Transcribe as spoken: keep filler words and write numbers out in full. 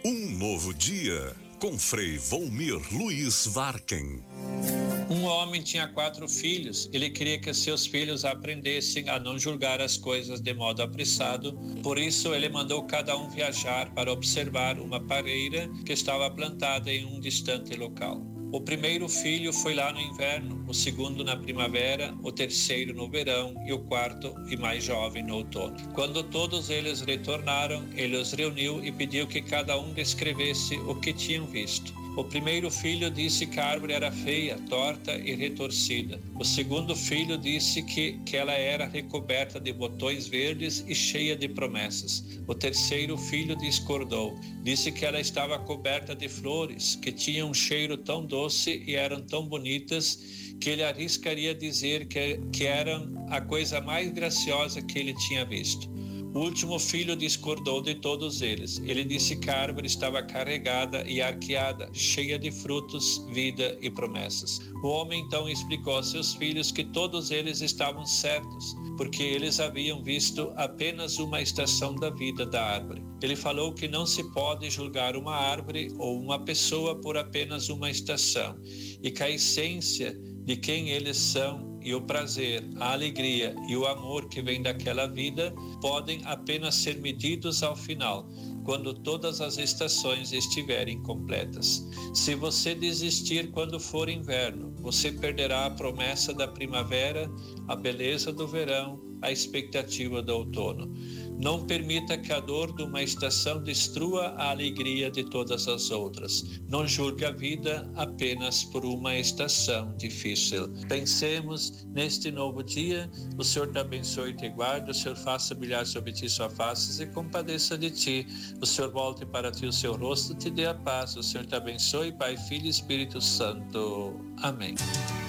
Um novo dia, com Frei Volmir Luiz Varken. Um homem tinha quatro filhos. Ele queria que seus filhos aprendessem a não julgar as coisas de modo apressado. Por isso, ele mandou cada um viajar para observar uma pareira que estava plantada em um distante local. O primeiro filho foi lá no inverno, o segundo na primavera, o terceiro no verão e o quarto e mais jovem no outono. Quando todos eles retornaram, ele os reuniu e pediu que cada um descrevesse o que tinham visto. O primeiro filho disse que a árvore era feia, torta e retorcida. O segundo filho disse que, que ela era recoberta de botões verdes e cheia de promessas. O terceiro filho discordou. Disse que ela estava coberta de flores, que tinham um cheiro tão doce e eram tão bonitas que ele arriscaria dizer que, que eram a coisa mais graciosa que ele tinha visto. O último filho discordou de todos eles. Ele disse que a árvore estava carregada e arqueada, cheia de frutos, vida e promessas. O homem então explicou a seus filhos que todos eles estavam certos, porque eles haviam visto apenas uma estação da vida da árvore. Ele falou que não se pode julgar uma árvore ou uma pessoa por apenas uma estação, e que a essência de quem eles são e o prazer, a alegria e o amor que vem daquela vida podem apenas ser medidos ao final, quando todas as estações estiverem completas. Se você desistir quando for inverno, você perderá a promessa da primavera, a beleza do verão, a expectativa do outono. Não permita que a dor de uma estação destrua a alegria de todas as outras. Não julgue a vida apenas por uma estação difícil. Pensemos neste novo dia. O Senhor te abençoe e te guarde. O Senhor faça brilhar sobre ti sua face e compadeça de ti. O Senhor volte para ti o seu rosto e te dê a paz. O Senhor te abençoe, Pai, Filho e Espírito Santo. Amém.